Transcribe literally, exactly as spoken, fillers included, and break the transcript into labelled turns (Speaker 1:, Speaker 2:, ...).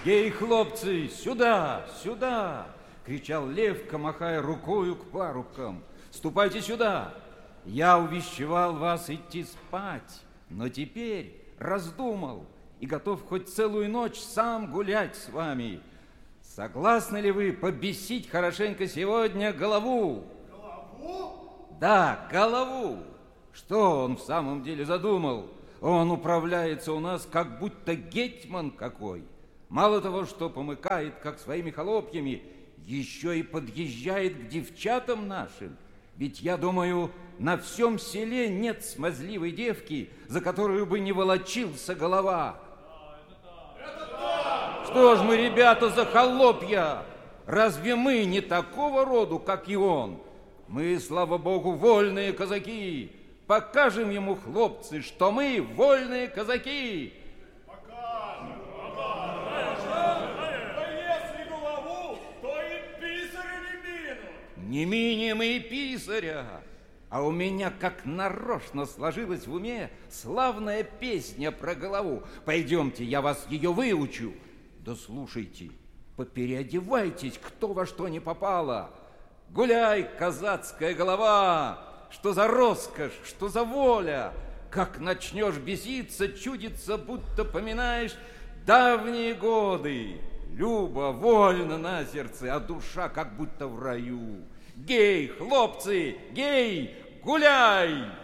Speaker 1: Гей, хлопцы, сюда, сюда! Кричал Левка, махая рукою к парубкам. Ступайте сюда! Я увещевал вас идти спать, но теперь раздумал и готов хоть целую ночь сам гулять с вами. Согласны ли вы побесить хорошенько сегодня голову?
Speaker 2: Голову?
Speaker 1: Да, голову. Что он в самом деле задумал? Он управляется у нас, как будто гетьман какой. Мало того, что помыкает, как своими холопьями, еще и подъезжает к девчатам нашим. Ведь, я думаю, на всем селе нет смазливой девки, за которую бы не волочился голова.
Speaker 2: Да, это так. Это так.
Speaker 1: Что ж мы, ребята, за холопья? Разве мы не такого роду, как и он? Мы, слава богу, вольные казаки. Покажем ему, хлопцы, что мы вольные казаки.
Speaker 2: Покажем, покажем. Да если голову, то и писаря не минут.
Speaker 1: Не минем и писаря. А у меня как нарочно сложилась в уме славная песня про голову. Пойдемте, я вас ее выучу. Да слушайте, попереодевайтесь, кто во что не попало. Гуляй, казацкая голова, что за роскошь, что за воля. Как начнешь беситься, чудится, будто поминаешь давние годы. Любо, вольно на сердце, а душа как будто в раю. Гей, хлопцы, гей, гуляй!